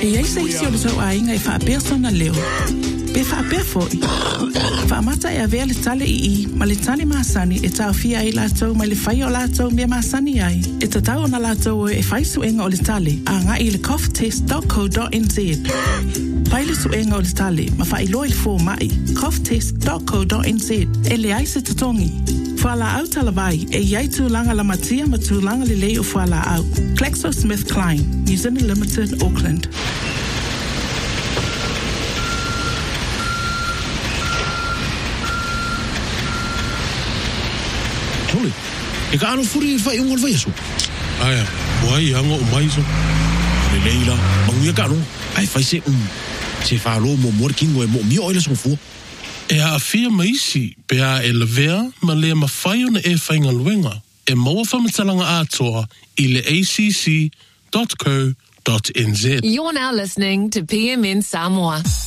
E ai se isi o le tau a inga i wha persona leo. Pe wha perfo i. Wha amata e avea le tale i ma le tale maasani e tau fia ai lātou ma le whai o lātou mea maasani ai. E tatau o na lātou e whai suenga o le tale a ngā i le coughtest.co.nz. Pai le suenga o le tale ma wha ilo i le fō mai coughtest.co.nz e le ai se tatongi. Whala au talavai e iai tūlanga la matia ma tūlanga le lei o whala au. GlaxoSmithKline, New Zealand Limited, Auckland. Tole, e ka ano furi fai ungol vai aso. Aia, wai anga o mai so. Le leila, manguia ka ano, ai fai se se whalo mo morkingo e mo mio oile son fua. E a fia maisi, pe a e levea, ma lea mawhai ona e whainga luenga. E maua whamatalanga atoa i le acc.co.nz. You're now listening to PMN Samoa.